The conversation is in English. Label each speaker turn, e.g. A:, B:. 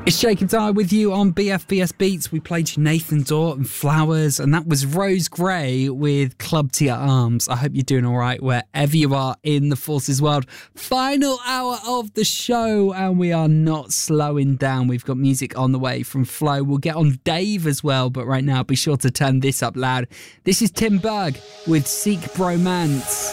A: It's Jacob Dye with you on BFBS Beats. We played you Nathan Dawe and Flowers, and that was Rose Gray with Club to Your Arms. I hope you're doing all right wherever you are in the Forces world. Final hour of the show, and we are not slowing down. We've got music on the way from Flo. We'll get on Dave as well, but right now be sure to turn this up loud. This is Tim Berg with Seek Bromance.